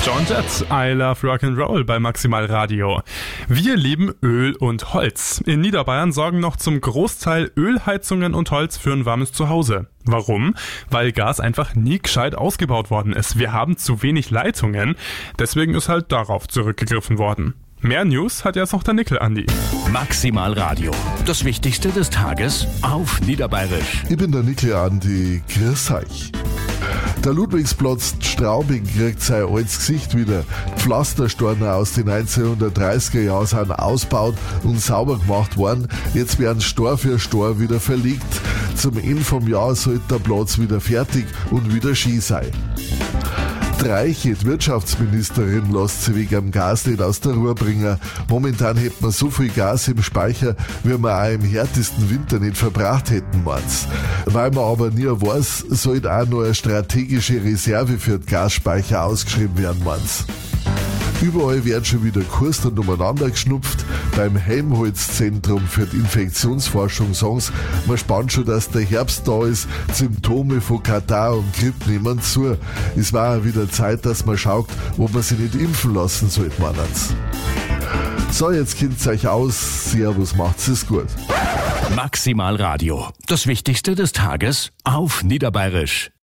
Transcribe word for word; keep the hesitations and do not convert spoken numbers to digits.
Joan Jett, I Love Rock'n'Roll bei Maximal Radio. Wir lieben Öl und Holz. In Niederbayern sorgen noch zum Großteil Ölheizungen und Holz für ein warmes Zuhause. Warum? Weil Gas einfach nie gescheit ausgebaut worden ist. Wir haben zu wenig Leitungen, deswegen ist halt darauf zurückgegriffen worden. Mehr News hat jetzt noch der Nickel, Andi. Maximal Radio. Das Wichtigste des Tages auf Niederbayerisch. Ich bin der Nickel, Andi. Grüß euch. Der Ludwigsplatz Straubing kriegt sein altes Gesicht wieder. Die Pflasterstorner aus den neunzehnhundertdreißiger Jahren sind ausgebaut und sauber gemacht worden. Jetzt werden Stor für Stor wieder verlegt. Zum Ende vom Jahr sollte der Platz wieder fertig und wieder Ski sein. Die reiche Wirtschaftsministerin lässt sich wegen am Gas nicht aus der Ruhe bringen. Momentan hätten wir so viel Gas im Speicher, wie wir auch im härtesten Winter nicht verbraucht hätten, meint's. Weil man aber nie weiß, sollte auch noch eine strategische Reserve für die Gasspeicher ausgeschrieben werden, meint's. Überall werden schon wieder Kurs und umeinander geschnupft. Beim Helmholtz-Zentrum für die Infektionsforschung sagen sie, man spannt schon, dass der Herbst da ist. Symptome von Katar und Grippe nehmen zu. Es war auch wieder Zeit, dass man schaut, ob man sich nicht impfen lassen sollte, meinen's. So, jetzt kennt's euch aus. Servus, macht's es gut. Maximal Radio. Das Wichtigste des Tages auf Niederbayerisch.